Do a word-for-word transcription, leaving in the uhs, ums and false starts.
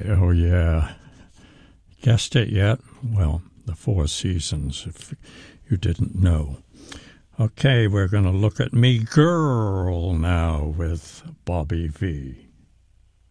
Oh, yeah. Guessed it yet? Well, the Four Seasons, if you didn't know. Okay, we're going to look at Me Girl now with Bobby Vee.